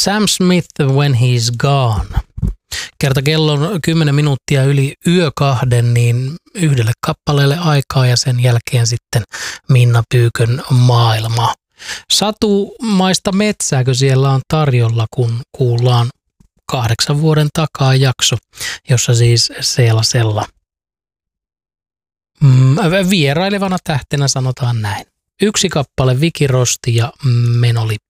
Sam Smith When He's Gone. Kerta kello on 10 minuuttia yli yö 2, niin yhdelle kappaleelle aikaa ja sen jälkeen sitten Minna Pyykön maailma. Satumaista metsääkö siellä on tarjolla, kun kuullaan 8 vuoden takaa jakso, jossa siis Seelasella vierailevana tähtenä sanotaan näin. Yksi kappale Viki Rosti ja Menoli